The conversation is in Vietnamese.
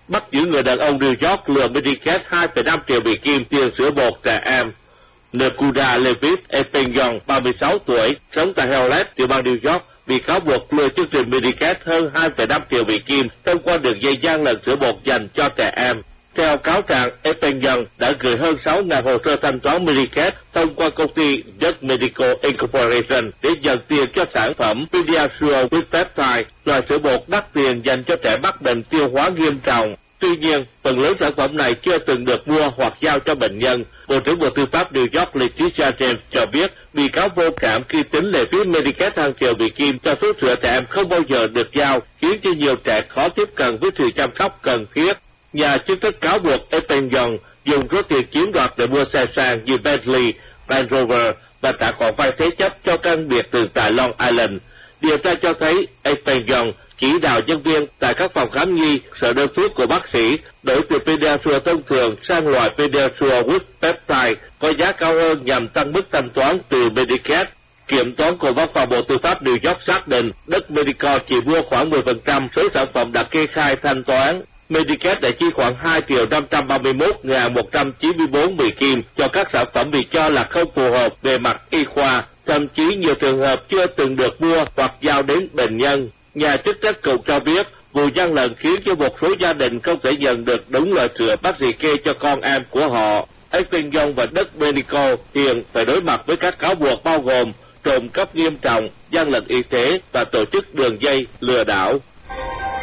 bắt giữ người đàn ông New York lừa Medicare 2,5 triệu Mỹ Kim tiền sữa bột trẻ em. Nekuda Levitt Epengyong, 36 tuổi, sống tại Hewlett, tiểu bang New York, bị cáo buộc lừa chương trình Medicare hơn 2,5 triệu Mỹ Kim thông qua đường dây gian lận sữa bột dành cho trẻ em. Theo cáo trạng, Epengyong đã gửi hơn 6.000 hồ sơ thanh toán Medicare thông qua công ty Dutch Medical Incorporation để nhận tiền cho sản phẩm Pediasure with Peptide, loại sữa bột đắt tiền dành cho trẻ mắc bệnh tiêu hóa nghiêm trọng. Tuy nhiên, phần lớn sản phẩm này chưa từng được mua hoặc giao cho bệnh nhân. Bộ trưởng Bộ Tư pháp New York Letitia James cho biết bị cáo vô cảm khi tính lệ phí Medicare hàng triệu Mỹ Kim cho thuốc sữa trẻ em không bao giờ được giao, khiến cho nhiều trẻ khó tiếp cận với sự chăm sóc cần thiết. Nhà chức trách cáo buộc Epengyong dùng số tiền chiếm đoạt để mua xe sang như Bentley, Range Rover và trả khoản vay thế chấp cho căn biệt thự tại Long Island. Điều tra cho thấy Epengyong chỉ đạo nhân viên tại các phòng khám nhi sợ đơn thuốc của bác sĩ đổi từ Pediasure thông thường sang loại Pediasure with Peptide có giá cao hơn nhằm tăng mức thanh toán từ Medicare. Kiểm toán của Văn phòng Bộ Tư pháp New York xác định Dutch Medical chỉ mua khoảng 10% số sản phẩm đã kê khai thanh toán. Medicare đã chi khoảng 2.531.194 Mỹ Kim cho các sản phẩm bị cho là không phù hợp về mặt y khoa, thậm chí nhiều trường hợp chưa từng được mua hoặc giao đến bệnh nhân. Nhà chức trách cũng cho biết vụ gian lận khiến cho một số gia đình không thể nhận được đúng loại sữa bác sĩ kê cho con em của họ. Epengyong và Dutch Medical hiện phải đối mặt với các cáo buộc bao gồm trộm cắp nghiêm trọng, gian lận y tế và tổ chức đường dây lừa đảo.